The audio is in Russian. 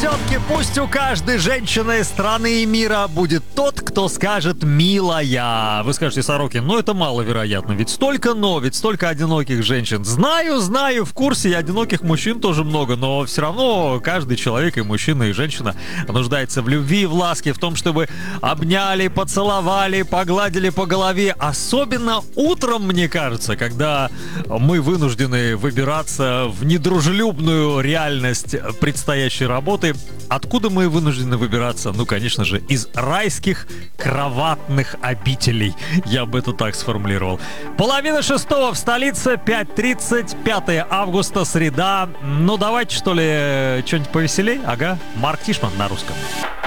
все-таки пусть у каждой женщины страны и мира будет тот, кто скажет «милая». Вы скажете, Сорокин, ну это маловероятно, ведь столько одиноких женщин. Знаю, в курсе, и одиноких мужчин тоже много, но все равно каждый человек, и мужчина, и женщина, нуждается в любви, в ласке, в том, чтобы обняли, поцеловали, погладили по голове. Особенно утром, мне кажется, когда мы вынуждены выбираться в недружелюбную реальность предстоящей работы. Откуда мы вынуждены выбираться? Ну, конечно же, из райских кроватных обителей. Я бы это так сформулировал. 5:30 в столице, 5:30, 5 августа, среда. Ну, давайте, что ли, что-нибудь повеселей? Ага, Марк Тишман на русском.